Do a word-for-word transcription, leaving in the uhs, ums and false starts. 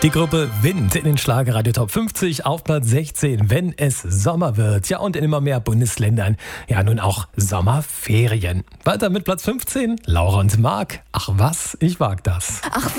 Die Gruppe Wind in den Schlagerradio Top fünfzig auf Platz sechzehn, wenn es Sommer wird. Ja, und in immer mehr Bundesländern ja nun auch Sommerferien. Weiter mit Platz fünfzehn, Laura und Marc. Ach was, ich wag das. Ach